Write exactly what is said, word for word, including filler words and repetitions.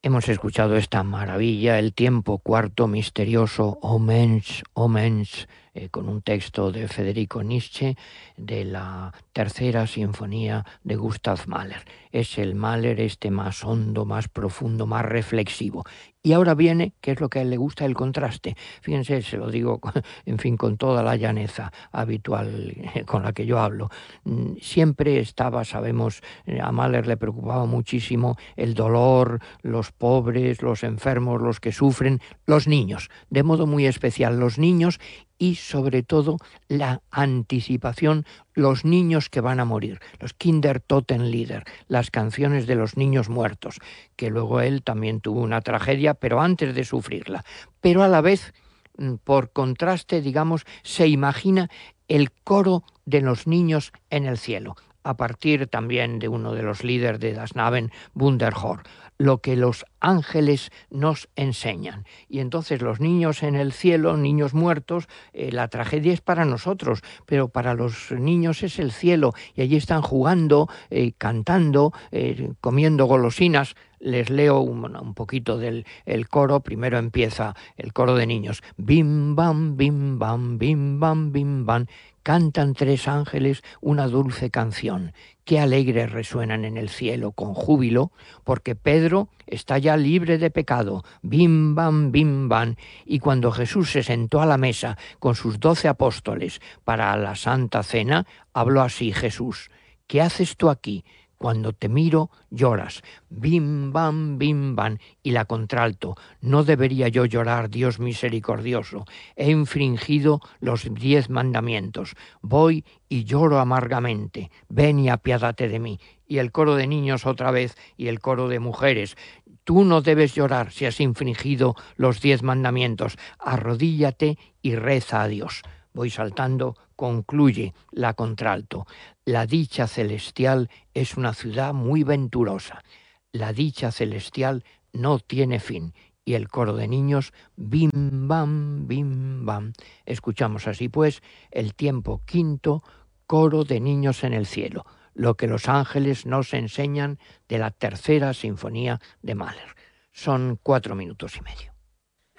Hemos escuchado esta maravilla, el tiempo cuarto misterioso, O Mensch, O Mensch, eh, con un texto de Federico Nietzsche, de la tercera sinfonía de Gustav Mahler. Es el Mahler este más hondo, más profundo, más reflexivo. Y ahora viene, que es lo que a él le gusta, el contraste. Fíjense, se lo digo, en fin, con toda la llaneza habitual con la que yo hablo. Siempre estaba, sabemos, a Mahler le preocupaba muchísimo el dolor, los pobres, los enfermos, los que sufren, los niños, de modo muy especial los niños y sobre todo la anticipación, los niños que van a morir, los Kindertotenlieder, las canciones de los niños muertos, que luego él también tuvo una tragedia, pero antes de sufrirla. Pero a la vez, por contraste, digamos, se imagina el coro de los niños en el cielo, a partir también de uno de los líderes de Das Naven, Wunderhor, lo que los ángeles nos enseñan. Y entonces los niños en el cielo, niños muertos, eh, la tragedia es para nosotros, pero para los niños es el cielo, y allí están jugando, eh, cantando, eh, comiendo golosinas. Les leo un, un poquito del el coro. Primero empieza el coro de niños. Bim, bam, bim, bam, bim, bam, bim, bam. Cantan tres ángeles una dulce canción. Qué alegres resuenan en el cielo con júbilo, porque Pedro está ya libre de pecado. Bim, bam, bim, bam. Y cuando Jesús se sentó a la mesa con sus doce apóstoles para la Santa Cena, habló así Jesús: ¿qué haces tú aquí? Cuando te miro, lloras. Bim, bam, bim, bam. Y la contralto: no debería yo llorar, Dios misericordioso. He infringido los diez mandamientos. Voy y lloro amargamente. Ven y apiádate de mí. Y el coro de niños otra vez, y el coro de mujeres: tú no debes llorar si has infringido los diez mandamientos. Arrodíllate y reza a Dios. Voy saltando, concluye la contralto. La dicha celestial es una ciudad muy venturosa. La dicha celestial no tiene fin. Y el coro de niños, bim, bam, bim, bam. Escuchamos así pues el tiempo quinto, coro de niños en el cielo, lo que los ángeles nos enseñan de la tercera sinfonía de Mahler. Son cuatro minutos y medio.